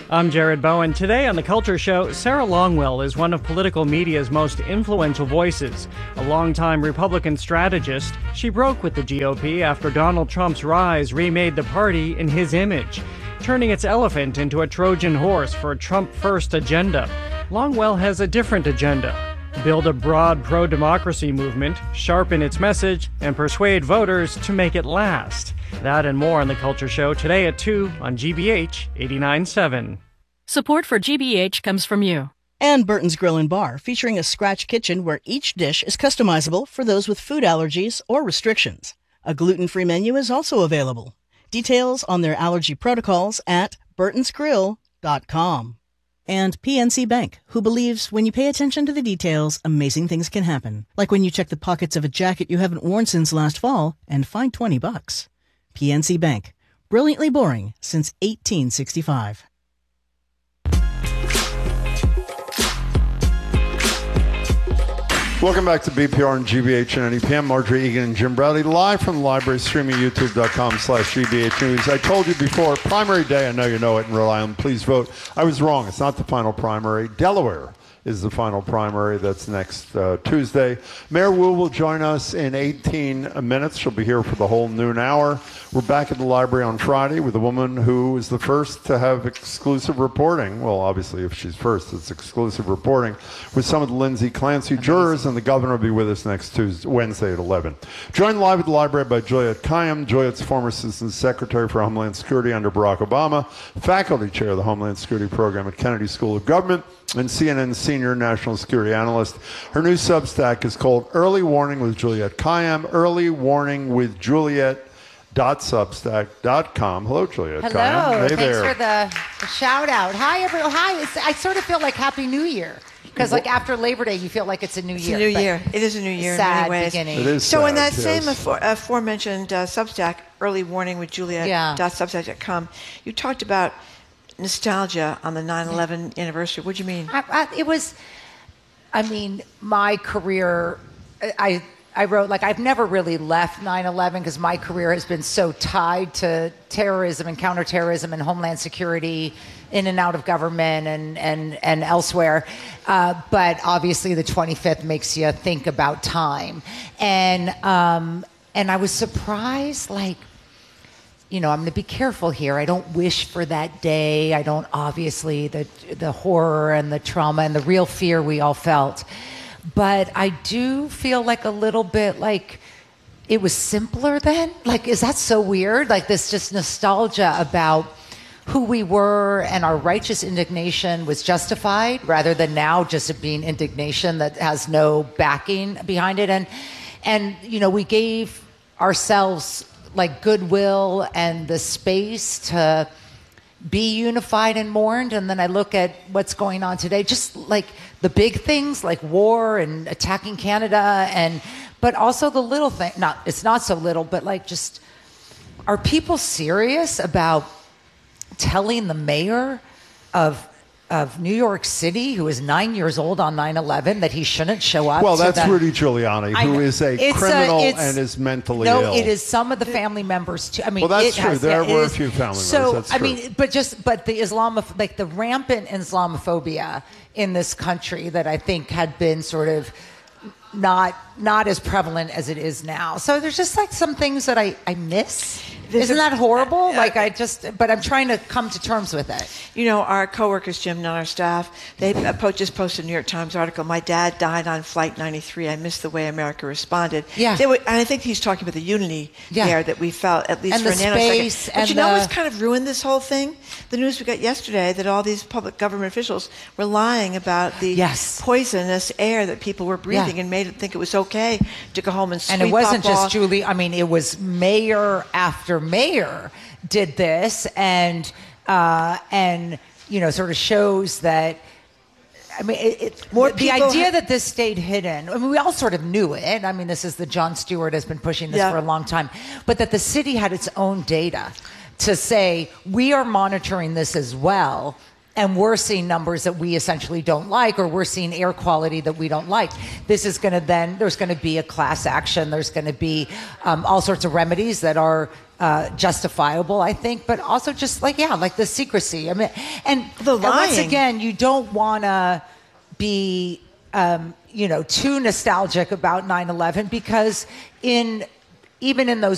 I'm Jared Bowen. Today on The Culture Show, Sarah Longwell is one of political media's most influential voices. A longtime Republican strategist, she broke with the GOP after Donald Trump's rise remade the party in his image, turning its elephant into a Trojan horse for a Trump-first agenda. Longwell has a different agenda: build a broad pro-democracy movement, sharpen its message, and persuade voters to make it last. That and more on The Culture Show today at 2 on GBH 89.7. Support for GBH comes from you. And Burton's Grill and Bar, featuring a scratch kitchen where each dish is customizable for those with food allergies or restrictions. A gluten-free menu is also available. Details on their allergy protocols at burtonsgrill.com. And PNC Bank, who believes when you pay attention to the details, amazing things can happen. Like when you check the pockets of a jacket you haven't worn since last fall and find $20. PNC Bank, brilliantly boring since 1865. Welcome back to BPR and GBH and NEPM. Marjorie Egan and Jim Browdy live from the library, streaming youtube.com/GBH News. I told you before, primary day, I know you know it in Rhode Island. Please vote. I was wrong. It's not the final primary. Delaware is the final primary. That's next Tuesday. Mayor Wu will join us in 18 minutes. She'll be here for the whole noon hour. We're back at the library on Friday with a woman who is the first to have exclusive reporting. Well, obviously, if she's first, it's exclusive reporting with some of the Lindsay Clancy jurors, and the governor will be with us next Wednesday at 11. Joined live at the library by Juliette Kayyem. Juliette's former Assistant Secretary for Homeland Security under Barack Obama, faculty chair of the Homeland Security Program at Kennedy School of Government, and CNN's senior national security analyst. Her new Substack is called Early Warning with Juliette Kayyem, Early Warning with Juliette.substack.com. Hello, Juliette. Hello. Kayyem. Hey, thanks there. for the shout out. Hi, everyone. Hi. I sort of feel like Happy New Year. Because like after Labor Day, you feel like it's a new year. It's a new year. It is a new year in sad many ways. Beginning. It is So sad, in that yes. same aforementioned Substack, Early Warning with Juliette.substack.com, you talked about nostalgia on the 9/11 anniversary. What do you mean? My career, I wrote, like, I've never really left 9/11 because my career has been so tied to terrorism and counterterrorism and homeland security in and out of government and elsewhere. But obviously the 25th makes you think about time. And I was surprised, like, I'm going to be careful here. I don't wish for that day. I don't, obviously, the horror and the trauma and the real fear we all felt. But I do feel like a little bit like it was simpler then. Like, is that so weird? Like this just nostalgia about who we were, and our righteous indignation was justified rather than now just it being indignation that has no backing behind it. And we gave ourselves like goodwill and the space to be unified and mourned. And then I look at what's going on today, just like the big things like war and attacking Canada, but also the little thing, it's not so little, but like just, are people serious about telling the mayor of New York City, who is 9 years old on 9/11, that he shouldn't show up? Well, that's Rudy Giuliani, who is a criminal and is mentally ill. No, it is some of the family members too. I mean, well, that's true. There were a few family members. So, that's true. but the the rampant Islamophobia in this country that I think had been sort of not as prevalent as it is now. So there's just like some things that I miss. Isn't that horrible? But I'm trying to come to terms with it. Our coworkers, Jim, and our staff, they just posted a New York Times article. My dad died on Flight 93. I miss the way America responded. Yeah. And I think he's talking about the unity there that we felt, at least and for a nanosecond. But what's kind of ruined this whole thing? The news we got yesterday that all these public government officials were lying about the poisonous air that people were breathing and made it think it was okay to go home and sweep up. And it wasn't just Julie. I mean, it was mayor after mayor did this, and sort of shows that. I mean, the idea that this stayed hidden. I mean, we all sort of knew it. I mean, Jon Stewart has been pushing this for a long time, but that the city had its own data to say we are monitoring this as well. And we're seeing numbers that we essentially don't like, or we're seeing air quality that we don't like. This is going to there's going to be a class action. There's going to be all sorts of remedies that are justifiable, I think, but also just like the secrecy. I mean, and once again, you don't want to be too nostalgic about 9/11 because even in those